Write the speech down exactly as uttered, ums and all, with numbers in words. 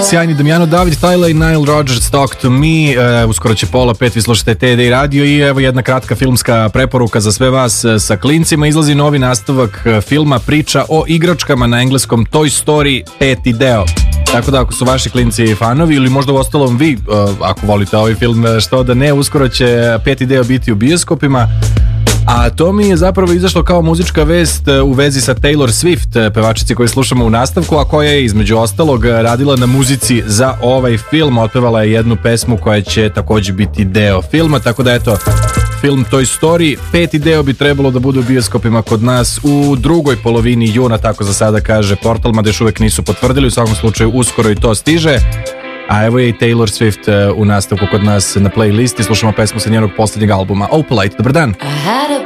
Sjajni Damjano David, Tyler i Nile Rodgers, Talk to Me. E, uskoro će pola pet, vi slušate T D radio i evo jedna kratka filmska preporuka za sve vas sa klincima. Izlazi novi nastavak filma, priča o igračkama, na engleskom Toy Story peti deo. Tako da ako su vaši klinci fanovi ili možda u ostalom vi, ako volite ovaj film, što da ne, uskoro će peti deo biti u bioskopima. A to mi je zapravo izašlo kao muzička vest u vezi sa Taylor Swift, pevačici koju slušamo u nastavku, a koja je između ostalog radila na muzici za ovaj film. Otpevala je jednu pesmu koja će također biti deo filma, tako da eto, film Toy Story peti deo bi trebalo da bude u bioskopima kod nas u drugoj polovini juna, tako za sada kaže portal, mada još uvek nisu potvrdili, u svakom slučaju uskoro i to stiže. A evo je i Taylor Swift u nastavku kod nas na playlisti. Slušamo pesmu sa njenog posljednjeg albuma Opalite. Dobar dan.